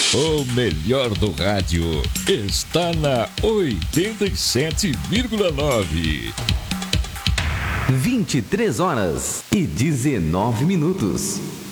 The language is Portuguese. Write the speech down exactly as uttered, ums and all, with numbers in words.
O melhor do rádio está na oitenta e sete vírgula nove. vinte e três horas e dezenove minutos.